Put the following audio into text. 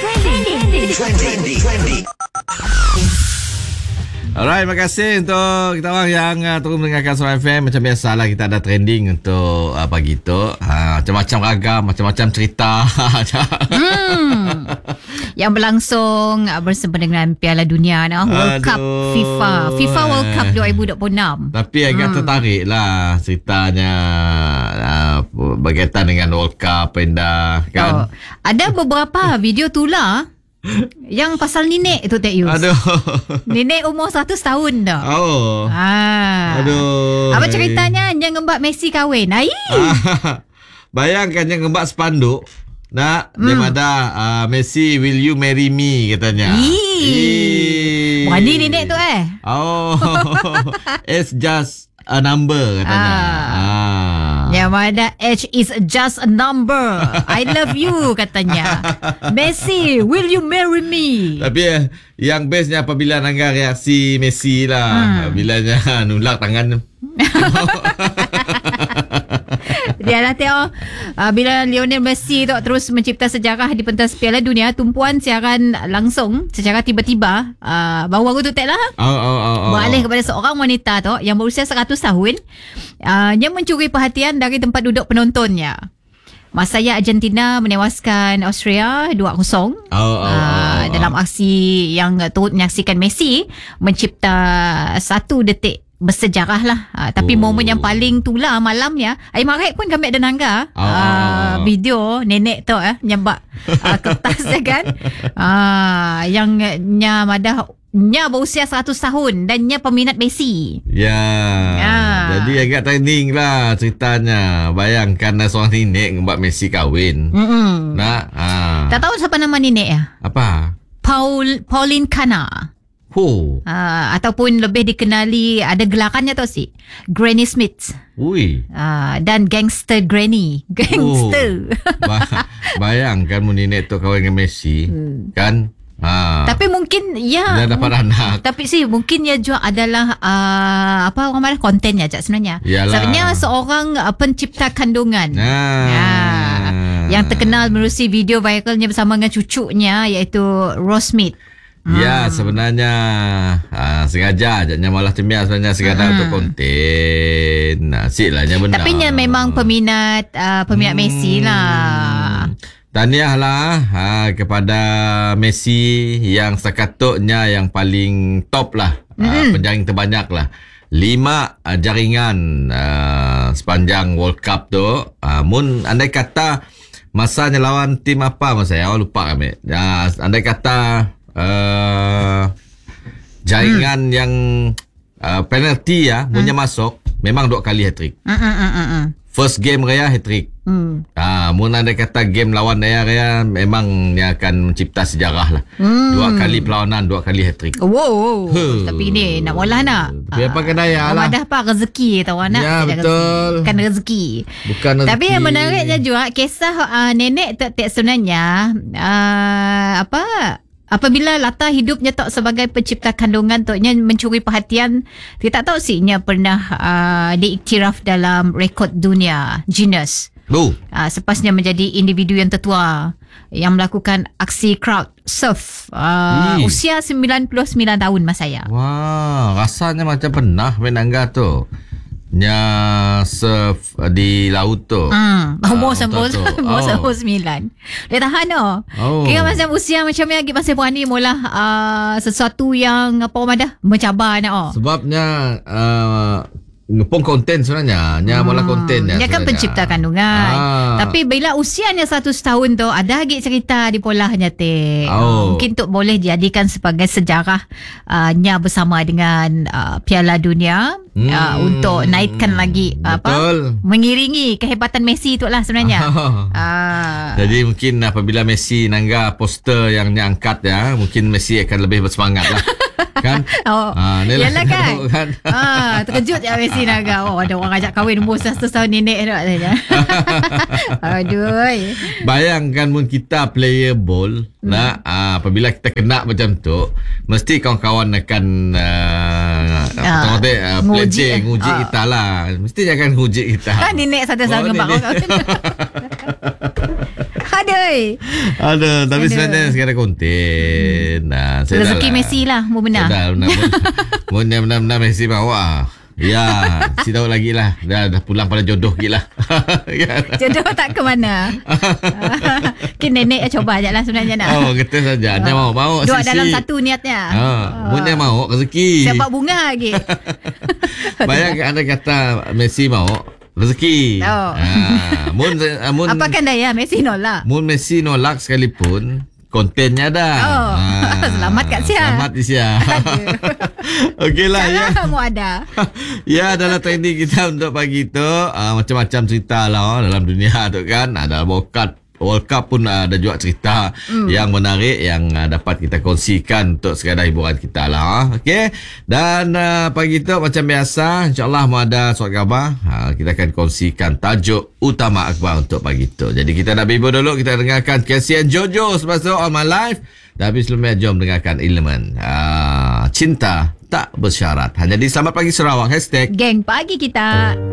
Alright, terima kasih untuk kita orang yang terus mendengarkan Suara FM. Macam biasalah kita ada trending untuk pagi tu. Macam-macam ragam, macam-macam cerita. Yang berlangsung bersama dengan Piala Dunia World Cup FIFA World Cup 2026. Tapi agak tertarik lah ceritanya berkaitan dengan World Cup kan. Ada beberapa video tular yang pasal nenek tu, Tek Yus. Aduh. Nenek umur 100 tahun dah. Oh. Aduh. Apa ceritanya yang ngembak Messi kahwin? Bayangkan yang ngembak spanduk. Dia ada Messi, will you marry me katanya. Berani nenek tu Oh. It's just a number katanya. Yang mana age is just a number. I love you katanya. Messi, will you marry me? Tapi yang bestnya apabila nangga reaksi Messi lah. Bilanya nulak tangan. Dia lah tengok bila Lionel Messi tu terus mencipta sejarah di pentas Piala Dunia, tumpuan siaran langsung secara tiba-tiba baru-baru tu lah beralih kepada seorang wanita tu yang berusia 100 tahun yang mencuri perhatian dari tempat duduk penontonnya. Masaya Argentina menewaskan Austria 2-0 dalam aksi yang turut menyaksikan Messi mencipta satu detik bersejarah lah. Tapi momen yang paling tular malamnya, Maghrib pun kami ada nangga video nenek tu nyambak kertas kan. Yang nya madah nya berusia 100 tahun dan nya peminat Messi. Jadi agak trending lah ceritanya. Bayangkan seorang nenek ngembak Messi kahwin. Tak tahu siapa nama nenek Apa? Pauline Cana. Ataupun lebih dikenali, ada gelarannya tau si Granny Smith. Dan Gangster Granny. Gangster. Bayangkan nenek tu kahwin dengan Messi kan. Tapi mungkin dia dapat anak. Tapi mungkin dia juga adalah orang mana kontennya sebenarnya. Sebenarnya seorang pencipta kandungan yang terkenal menerusi video viralnya bersama dengan cucunya iaitu Rose Smith. Sebenarnya sengaja ajaknya malah cemia sebenarnya sekadar untuk konten. Siklah benar. Tapi dia memang peminat Messi lah. Tahniah lah kepada Messi yang sekatutnya yang paling top lah. Penjaring terbanyak lah. 5 jaringan sepanjang World Cup tu. Andai kata masanya lawan tim apa saya lupa kami. Andai kata jaringan yang penalty punya masuk memang 2 kali hat-trick. First game raya hat-trick. Mun ada kata game lawan raya memang dia akan mencipta sejarah lah. 2 kali perlawanan, 2 kali hat-trick. Tapi ni nak molah nak. Tapi apa kedaya lah. Ada apa rezeki tahu anak. Ya betul. Bukan rezeki. Tapi yang menariknya juga kisah nenek tak sebenarnya apabila latar hidupnya tak sebagai pencipta kandungan tu nya mencuri perhatian, kita tak tahu nya pernah diiktiraf dalam rekod dunia Guinness. Sepasnya menjadi individu yang tertua yang melakukan aksi crowd surf usia 99 tahun masaya. Wah, rasanya macam pernah menangga tu. Surf di laut tu. Umur 99. Dia tahan kira macam usia macam ni lagi masih berani mula sesuatu yang mencabar nak. Sebabnya ngepong konten sebenarnya. Mula konten dia kan pencipta kandungan. Tapi bila usianya 100 tahun tu ada lagi cerita di polahnya mungkin tu boleh dijadikan sebagai sejarah nya bersama dengan Piala Dunia untuk naikkan lagi mengiringi kehebatan Messi tu lah sebenarnya. Jadi mungkin apabila Messi nangga poster yang dia angkat mungkin Messi akan lebih bersemangat lah. Kan? Yalah kan? Terkejut je Messi naga. Ada orang ajak kahwin umur 100 tahun nenek tak saja. Aduh. Bayangkan mun kita player ball apabila kita kena macam tu, mesti kawan-kawan akan nguji kita lah. Mesti akan nguji kita. Nenek satu-satu bang. Aduh. Oi. Aduh, tapi sebenarnya sekarang konten. Rezeki Messi lah, mau benar. Benar-benar Messi bawa. Ya, si tahu lagi lah. Dah pulang pada jodoh gila. Jodoh tak ke mana. Nenek coba je lah sebenarnya nak. Oh, kata saja. Dia mau dua sisi. dalam satu niatnya. Dia mau rezeki. Siapa bunga lagi. Bayangkan anda kata Messi mau rezeki. Apakah daya Messi nolak? Mun Messi nolak sekalipun, kontennya dah. Selamat kat Sia. Selamat di Sia. Okeylah ya. Kamu ada. Ya, dalam trending kita untuk pagi tu macam-macam cerita lah dalam dunia tu kan. Dalam World Cup pun ada juga cerita yang menarik yang dapat kita kongsikan untuk sekadar hiburan kita lah. Okey. Dan pagi tu macam biasa, insyaAllah mau ada surat khabar. Kita akan kongsikan tajuk utama akhbar untuk pagi tu. Jadi kita nak bimbul dulu, kita dengarkan Kasian Jojo semasa All My Life. Tapi sebelumnya jom dengarkan elemen Cinta Tak Bersyarat. Hanya di Selamat Pagi Sarawak. #. Geng pagi kita.